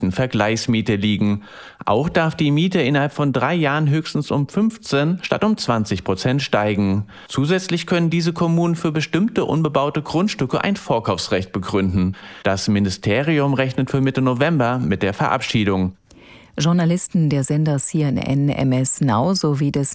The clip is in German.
Vergleichsmiete liegen. Auch darf die Miete innerhalb von 3 Jahren höchstens um 15 statt um 20% steigen. Zusätzlich können diese Kommunen für bestimmte unbebaute Grundstücke ein Vorkaufsrecht begründen. Das Ministerium rechnet für Mitte November mit der Verabschiedung. Journalisten der Sender CNN MS Now sowie des